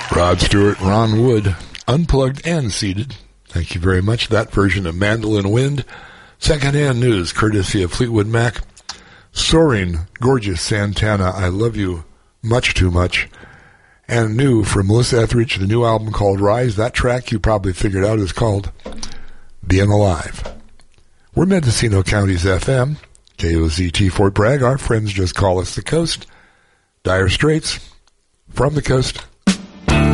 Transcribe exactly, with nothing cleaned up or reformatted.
Rod Stewart, Ron Wood, unplugged and seated. Thank you very much. That version of Mandolin Wind. Secondhand news, courtesy of Fleetwood Mac. Soaring, gorgeous Santana, I Love You Much Too Much. And new from Melissa Etheridge, the new album called Rise. That track you probably figured out is called Being Alive. We're Mendocino County's F M, K O Z T Fort Bragg. Our friends just call us the Coast. Dire Straits, from the Coast.